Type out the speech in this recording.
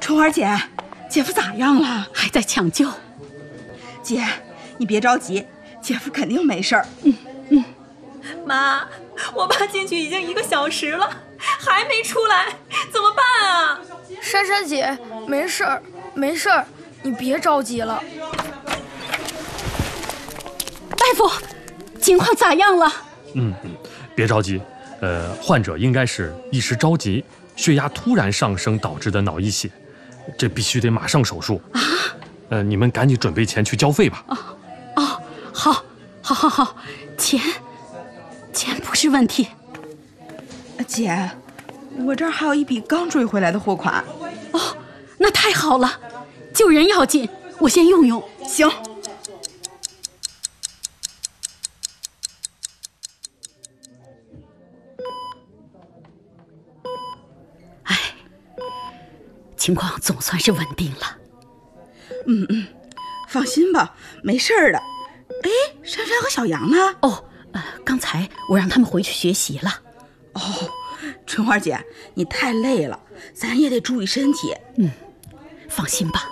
春花姐，姐夫咋样了？ 还在抢救。 姐，你别着急，姐夫肯定没事儿。 妈，我爸进去已经1个小时了，还没出来，怎么办啊？ 珊珊姐，没事儿，没事儿，你别着急了。 大夫，情况咋样了？ 别着急，患者应该是一时着急，血压突然上升导致的脑溢血，这必须得马上手术啊！你们赶紧准备钱去交费吧。 好，钱不是问题。 姐，我这儿还有一笔刚追回来的货款。 哦，那太好了，救人要紧，我先用用。 行。 情况总算是稳定了。 放心吧，没事儿的。哎，珊珊和小杨呢？ 刚才我让他们回去学习了。 春花姐，你太累了，咱也得注意身体。 放心吧。